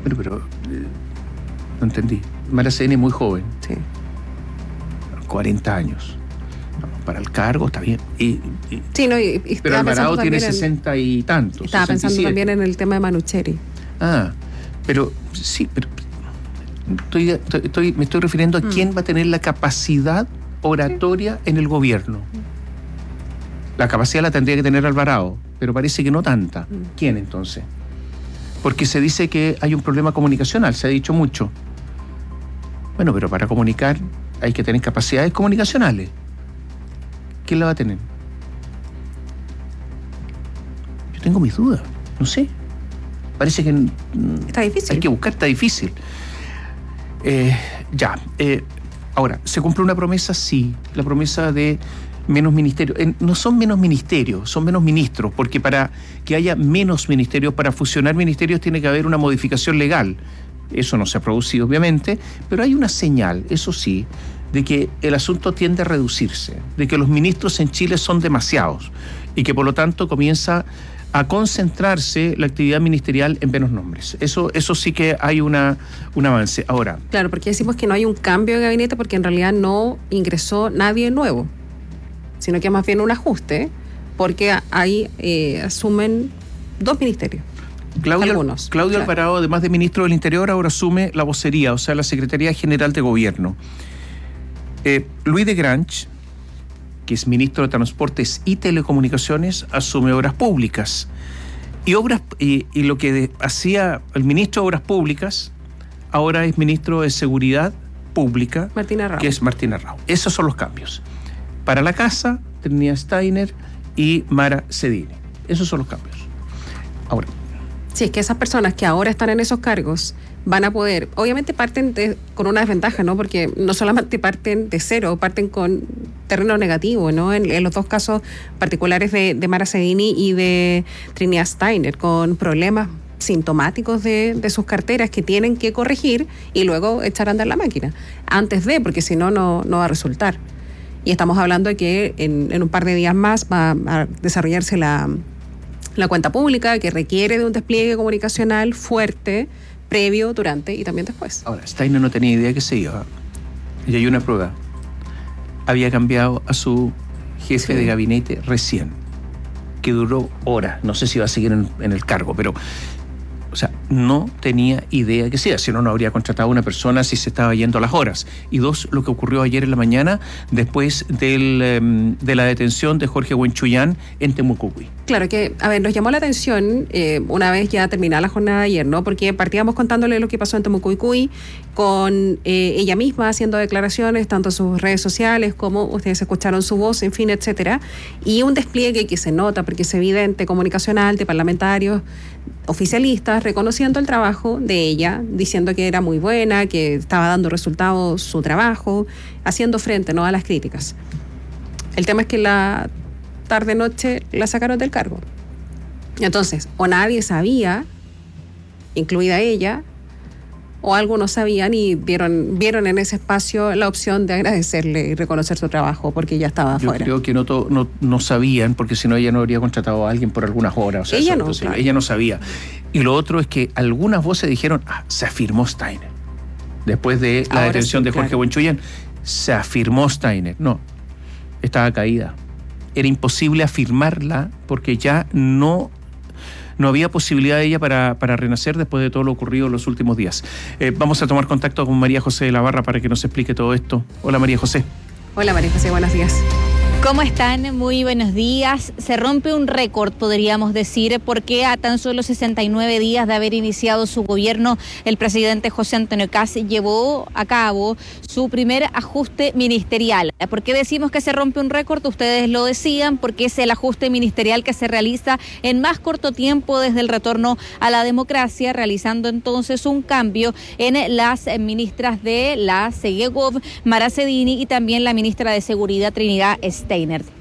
Pero no entendí. Mara Sedini es muy joven. Sí. 40 años. No, para el cargo está bien. Sí, no, pero Alvarado tiene 60 y tantos. Estaba 67. pensando también en el tema de Manucheri. Pero sí, pero me estoy refiriendo a quién va a tener la capacidad oratoria en el gobierno. La capacidad la tendría que tener Alvarado, pero parece que no tanta. ¿Quién entonces? Porque se dice que hay un problema comunicacional, se ha dicho mucho. Bueno, pero para comunicar hay que tener capacidades comunicacionales. ¿Quién la va a tener? Yo tengo mis dudas, no sé. Parece que está difícil. Hay que buscar, está difícil. Ahora, ¿se cumple una promesa? Sí, la promesa de menos ministerios. No son menos ministerios, son menos ministros, porque para que haya menos ministerios, para fusionar ministerios tiene que haber una modificación legal. Eso no se ha producido, obviamente, pero hay una señal, eso sí, de que el asunto tiende a reducirse, de que los ministros en Chile son demasiados y que por lo tanto comienza a concentrarse la actividad ministerial en menos nombres. Eso sí que hay un avance. Ahora. Claro, porque decimos que no hay un cambio de gabinete porque en realidad no ingresó nadie nuevo, sino que más bien un ajuste, porque ahí asumen 2 ministerios. Claudio Alvarado, además de ministro del Interior, ahora asume la vocería, o sea, la Secretaría General de Gobierno. Louis de Grange, que es ministro de Transportes y Telecomunicaciones, asume Obras Públicas. Y lo que hacía el ministro de Obras Públicas, ahora es ministro de Seguridad Pública, que es Martín Arrau. Esos son los cambios. Para la casa, tenía Steiner y Mara Sedini. Esos son los cambios. Ahora. Sí, es que esas personas que ahora están en esos cargos van a poder, obviamente parten con una desventaja, ¿no? Porque no solamente parten de cero, parten con terreno negativo, ¿no? En los dos casos particulares de Mara Sedini y de Trinidad Steiner, con problemas sintomáticos de sus carteras que tienen que corregir y luego echar a andar la máquina, porque si no va a resultar. Y estamos hablando de que en un par de días más va a desarrollarse la cuenta pública, que requiere de un despliegue comunicacional fuerte, previo, durante y también después. Ahora, Steiner no tenía idea que se iba. Y hay una prueba. Había cambiado a su jefe de gabinete recién, que duró horas. No sé si va a seguir en el cargo, pero... O sea, no tenía idea que sea, si no habría contratado a una persona si se estaba yendo a las horas. Y 2, lo que ocurrió ayer en la mañana después de la detención de Jorge Huenchuyán en Temucuicui. Claro que, nos llamó la atención una vez ya terminada la jornada de ayer, ¿no? Porque partíamos contándole lo que pasó en Temucuicui con ella misma haciendo declaraciones, tanto en sus redes sociales como ustedes escucharon su voz, en fin, etcétera. Y un despliegue que se nota, porque es evidente, comunicacional, de parlamentarios, oficialistas, reconociendo el trabajo de ella, diciendo que era muy buena, que estaba dando resultados su trabajo, haciendo frente, ¿no?, a las críticas. El tema es que la tarde-noche la sacaron del cargo. Entonces, o nadie sabía, incluida ella, o algunos sabían y vieron en ese espacio la opción de agradecerle y reconocer su trabajo porque ya estaba afuera. Yo creo que no sabían, porque si no ella no habría contratado a alguien por algunas horas. O sea, ella ella no sabía. Y lo otro es que algunas voces dijeron, se afirmó Steiner. Después de la detención de Jorge Huenchuyán, se afirmó Steiner. No, estaba caída. Era imposible afirmarla porque ya no había posibilidad de ella para renacer después de todo lo ocurrido en los últimos días. Vamos a tomar contacto con María José de la Barra para que nos explique todo esto. Hola, María José. Hola, María José, buenos días. ¿Cómo están? Muy buenos días. Se rompe un récord, podríamos decir, porque a tan solo 69 días de haber iniciado su gobierno, el presidente José Antonio Kast llevó a cabo su primer ajuste ministerial. ¿Por qué decimos que se rompe un récord? Ustedes lo decían, porque es el ajuste ministerial que se realiza en más corto tiempo desde el retorno a la democracia, realizando entonces un cambio en las ministras de la Segegov, Mara Sedini, y también la ministra de Seguridad, Trinidad Steiner.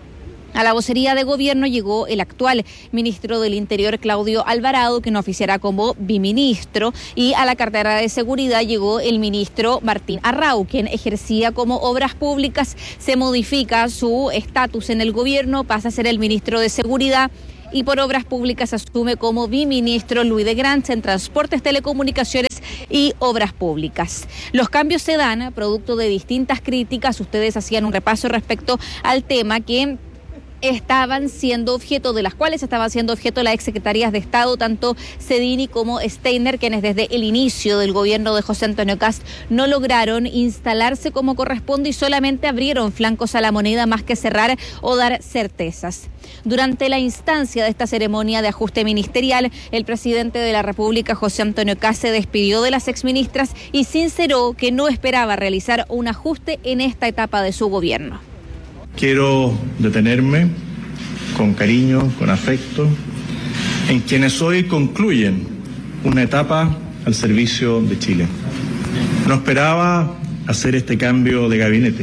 A la vocería de gobierno llegó el actual ministro del Interior, Claudio Alvarado, que no oficiará como biministro, y a la cartera de Seguridad llegó el ministro Martín Arrau, quien ejercía como Obras Públicas. Se modifica su estatus en el gobierno, pasa a ser el ministro de Seguridad, y por Obras Públicas asume como biministro Louis de Grange. En Transportes, Telecomunicaciones y Obras Públicas. Los cambios se dan producto de distintas críticas. Ustedes hacían un repaso respecto al tema que estaban siendo objeto, de las cuales estaban siendo objeto las exsecretarías de Estado, tanto Cedini como Steiner, quienes desde el inicio del gobierno de José Antonio Kast no lograron instalarse como corresponde y solamente abrieron flancos a la moneda más que cerrar o dar certezas. Durante la instancia de esta ceremonia de ajuste ministerial, el presidente de la República, José Antonio Kast, se despidió de las exministras y sinceró que no esperaba realizar un ajuste en esta etapa de su gobierno. Quiero detenerme con cariño, con afecto, en quienes hoy concluyen una etapa al servicio de Chile. No esperaba hacer este cambio de gabinete.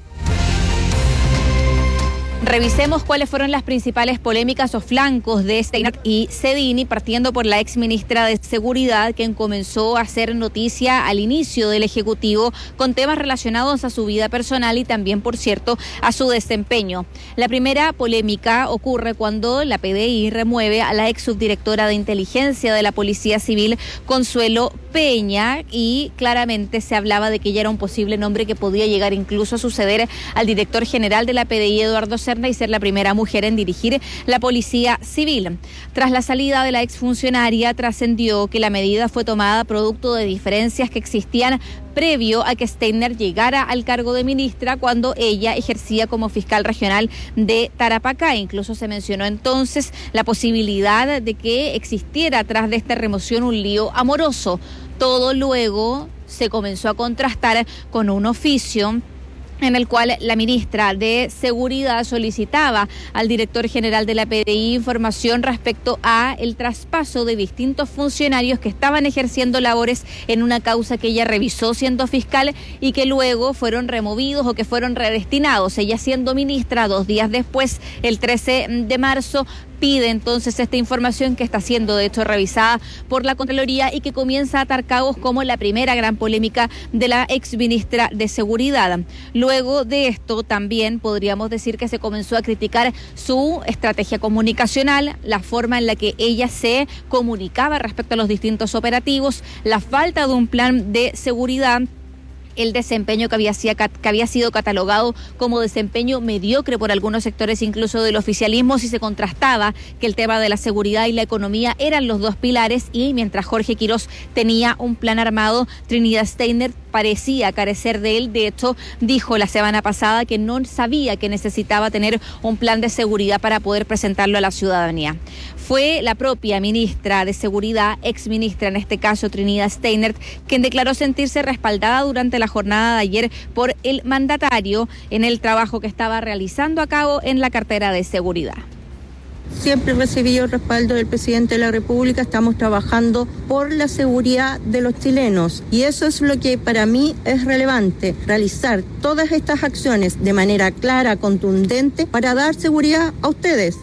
Revisemos cuáles fueron las principales polémicas o flancos de Steiner y Cedini, partiendo por la exministra de Seguridad, quien comenzó a hacer noticia al inicio del Ejecutivo con temas relacionados a su vida personal y también, por cierto, a su desempeño. La primera polémica ocurre cuando la PDI remueve a la ex subdirectora de inteligencia de la Policía Civil, Consuelo Peña, y claramente se hablaba de que ella era un posible nombre que podía llegar incluso a suceder al director general de la PDI, Eduardo Serna, y ser la primera mujer en dirigir la Policía Civil. Tras la salida de la exfuncionaria, trascendió que la medida fue tomada producto de diferencias que existían previo a que Steiner llegara al cargo de ministra cuando ella ejercía como fiscal regional de Tarapacá. Incluso se mencionó entonces la posibilidad de que existiera tras de esta remoción un lío amoroso. Todo luego se comenzó a contrastar con un oficio en el cual la ministra de Seguridad solicitaba al director general de la PDI información respecto a el traspaso de distintos funcionarios que estaban ejerciendo labores en una causa que ella revisó siendo fiscal y que luego fueron removidos o que fueron redestinados. Ella, siendo ministra, 2 días después, el 13 de marzo, pide entonces esta información, que está siendo de hecho revisada por la Contraloría y que comienza a atar cabos como la primera gran polémica de la exministra de Seguridad. Luego de esto también podríamos decir que se comenzó a criticar su estrategia comunicacional, la forma en la que ella se comunicaba respecto a los distintos operativos, la falta de un plan de seguridad, el desempeño que había sido catalogado como desempeño mediocre por algunos sectores incluso del oficialismo, si se contrastaba que el tema de la seguridad y la economía eran los 2 pilares, y mientras Jorge Quirós tenía un plan armado, Trinidad Steiner parecía carecer de él. De hecho, dijo la semana pasada que no sabía que necesitaba tener un plan de seguridad para poder presentarlo a la ciudadanía. Fue la propia ministra de Seguridad, exministra en este caso, Trinidad Steiner, quien declaró sentirse respaldada durante la jornada de ayer por el mandatario en el trabajo que estaba realizando a cabo en la cartera de seguridad. Siempre he recibido el respaldo del presidente de la República. Estamos trabajando por la seguridad de los chilenos y eso es lo que para mí es relevante, realizar todas estas acciones de manera clara, contundente, para dar seguridad a ustedes.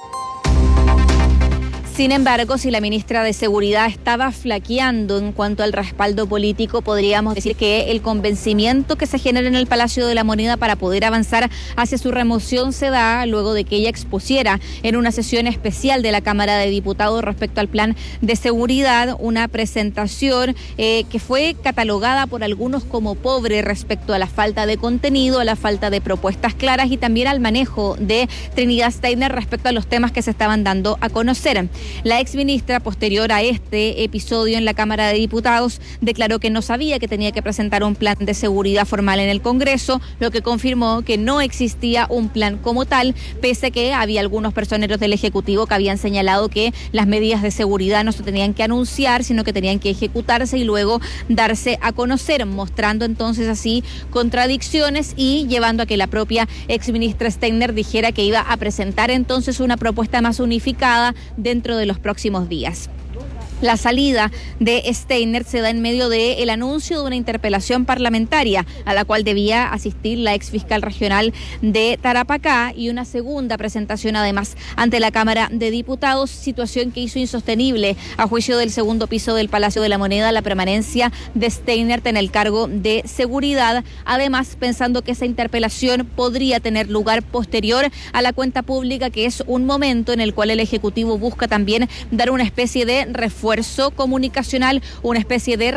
Sin embargo, si la ministra de Seguridad estaba flaqueando en cuanto al respaldo político, podríamos decir que el convencimiento que se genera en el Palacio de la Moneda para poder avanzar hacia su remoción se da luego de que ella expusiera en una sesión especial de la Cámara de Diputados respecto al plan de seguridad, una presentación que fue catalogada por algunos como pobre respecto a la falta de contenido, a la falta de propuestas claras y también al manejo de Trinidad Steiner respecto a los temas que se estaban dando a conocer. La exministra, posterior a este episodio en la Cámara de Diputados, declaró que no sabía que tenía que presentar un plan de seguridad formal en el Congreso, lo que confirmó que no existía un plan como tal, pese a que había algunos personeros del Ejecutivo que habían señalado que las medidas de seguridad no se tenían que anunciar, sino que tenían que ejecutarse y luego darse a conocer, mostrando entonces así contradicciones y llevando a que la propia exministra Steiner dijera que iba a presentar entonces una propuesta más unificada dentro de los próximos días. La salida de Steiner se da en medio del anuncio de una interpelación parlamentaria a la cual debía asistir la exfiscal regional de Tarapacá y una segunda presentación además ante la Cámara de Diputados, situación que hizo insostenible, a juicio del segundo piso del Palacio de la Moneda, la permanencia de Steiner en el cargo de seguridad, además pensando que esa interpelación podría tener lugar posterior a la cuenta pública, que es un momento en el cual el Ejecutivo busca también dar una especie de refuerzo comunicacional, una especie de